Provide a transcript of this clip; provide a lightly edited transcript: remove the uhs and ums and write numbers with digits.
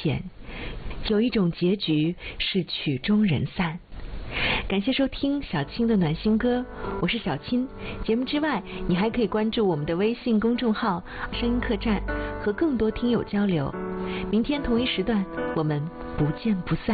浅，有一种结局是曲终人散。感谢收听小青的暖心歌，我是小青。节目之外，你还可以关注我们的微信公众号声音客栈，和更多听友交流。明天同一时段，我们不见不散。